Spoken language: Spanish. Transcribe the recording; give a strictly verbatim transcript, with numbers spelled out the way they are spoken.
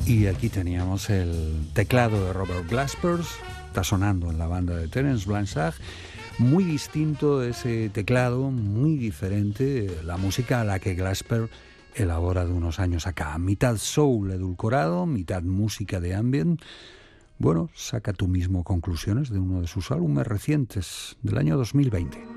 Y aquí teníamos el teclado de Robert Glasper, está sonando en la banda de Terence Blanchard. Muy distinto ese teclado, muy diferente la música a la que Glasper elabora de unos años acá. Mitad soul edulcorado, mitad música de ambient. Bueno, saca tú mismo conclusiones de uno de sus álbumes recientes del año dos mil veinte.